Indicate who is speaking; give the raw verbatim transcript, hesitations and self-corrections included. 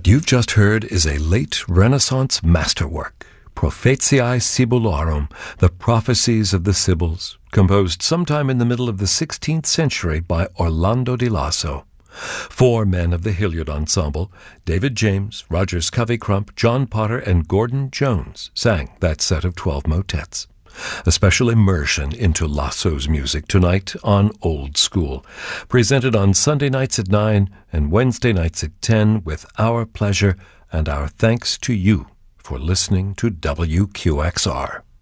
Speaker 1: What you've just heard is a late Renaissance masterwork, Prophetiae Sibyllarum, the Prophecies of the Sibyls, composed sometime in the middle of the sixteenth century by Orlando di Lasso. Four men of the Hilliard Ensemble, David James, Rogers Covey-Crump, John Potter, and Gordon Jones, sang that set of twelve motets. A special immersion into Lasso's music tonight on Old School, presented on Sunday nights at nine and Wednesday nights at ten with our pleasure and our thanks to you for listening to W Q X R.